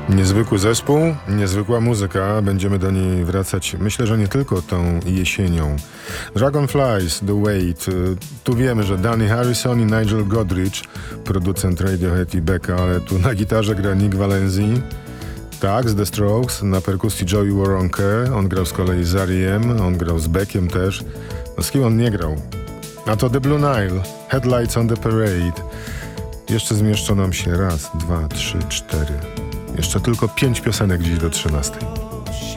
Niezwykły zespół, niezwykła muzyka. Będziemy do niej wracać, myślę, że nie tylko tą jesienią. Dragonflies, The Wait. Tu wiemy, że Danny Harrison i Nigel Godrich, producent Radiohead i Becca, ale tu na gitarze gra Nick Valenzi. Tak, z The Strokes, na perkusji Joey Waronker. On grał z kolei z R.E.M., on grał z Beckiem też. No z kim on nie grał? A to The Blue Nile, Headlights on the Parade. Jeszcze zmieszczą nam się raz, dwa, trzy, cztery. Jeszcze tylko 5 piosenek dziś do 13.